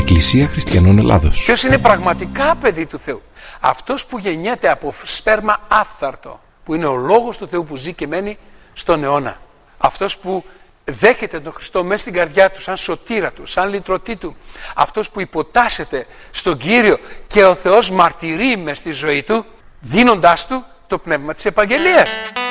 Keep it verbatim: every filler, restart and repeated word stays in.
Εκκλησία Χριστιανών Ελλάδος. Ποιος είναι πραγματικά παιδί του Θεού? Αυτός που γεννιέται από σπέρμα άφθαρτο, που είναι ο Λόγος του Θεού που ζει και μένει στον αιώνα. Αυτός που δέχεται τον Χριστό μέσα στην καρδιά του σαν σωτήρα του, σαν λυτρωτή του. Αυτός που υποτάσσεται στον Κύριο και ο Θεός μαρτυρεί μες στη ζωή του, δίνοντάς του το πνεύμα της επαγγελίας.